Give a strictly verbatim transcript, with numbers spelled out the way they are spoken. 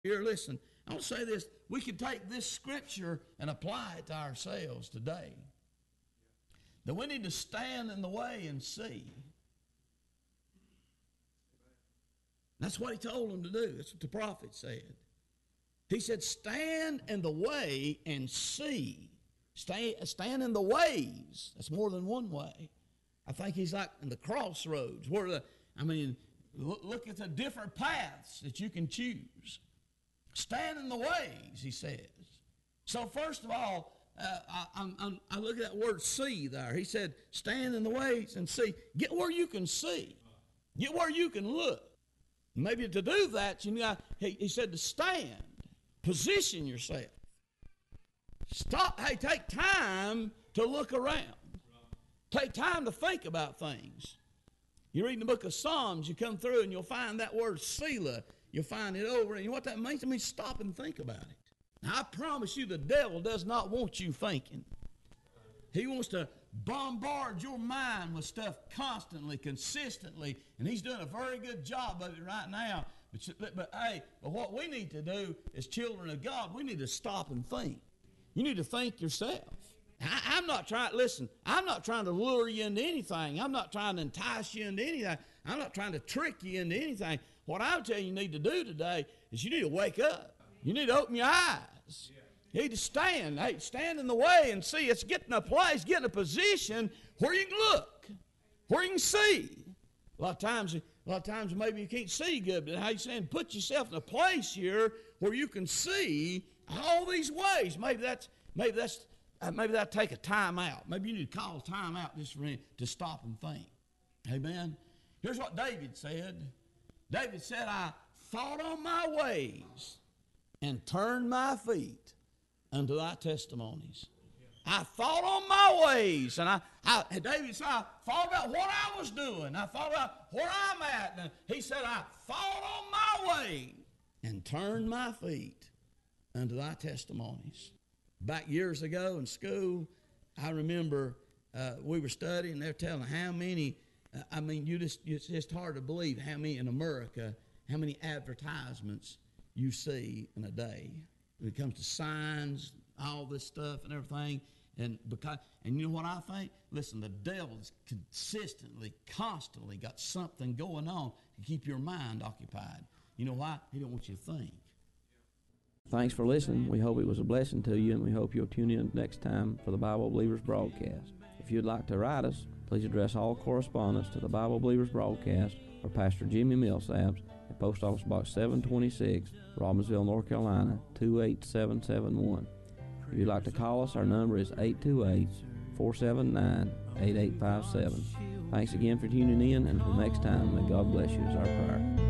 Here, listen, I want to say this. We can take this scripture and apply it to ourselves today. That we need to stand in the way and see. That's what he told them to do. That's what the prophet said. He said, stand in the way and see. Stay, stand in the ways. That's more than one way. I think he's like in the crossroads where the, I mean, look, look at the different paths that you can choose. Stand in the ways, he says. So first of all, uh, I, I, I look at that word see there. He said, stand in the ways and see. Get where you can see. Get where you can look. Maybe to do that, you know, he, he said to stand. Position yourself. Stop. Hey, take time to look around. Take time to think about things. You read the book of Psalms, you come through and you'll find that word Selah. You'll find it over, and you know what that means? It means stop and think about it. Now, I promise you the devil does not want you thinking. He wants to bombard your mind with stuff constantly, consistently, and he's doing a very good job of it right now. But, but hey, but what we need to do as children of God, we need to stop and think. You need to think yourself. I, I'm not trying, listen, I'm not trying to lure you into anything. I'm not trying to entice you into anything. I'm not trying to trick you into anything. What I'm telling you you need to do today is you need to wake up. You need to open your eyes. You need to stand. Hey, stand in the way and see. It's getting a place, getting a position where you can look, where you can see. A lot of times, a lot of times maybe you can't see good, but how you saying put yourself in a place here where you can see all these ways. Maybe that's maybe that's uh, maybe that'll take a time out. Maybe you need to call a time out just for to stop and think. Amen. Here's what David said. David said, I thought on my ways and turned my feet unto thy testimonies. I thought on my ways, and I, I David said, I thought about what I was doing. I thought about where I'm at. And he said, I thought on my way and turned my feet unto thy testimonies. Back years ago in school, I remember uh, we were studying, they were telling how many, uh, I mean, you just it's just hard to believe how many in America, how many advertisements you see in a day. When it comes to signs, all this stuff and everything. And because and you know what I think? Listen, the devil's consistently, constantly got something going on to keep your mind occupied. You know why? He don't want you to think. Thanks for listening. We hope it was a blessing to you, and we hope you'll tune in next time for the Bible Believers broadcast. If you'd like to write us, please address all correspondence to the Bible Believers broadcast or Pastor Jimmy Millsaps at Post Office Box seven twenty-six, Robbinsville, North Carolina, two eight seven seven one. If you'd like to call us, our number is eight two eight, four seven nine, eight eight five seven. Thanks again for tuning in, and until next time, may God bless you is our prayer.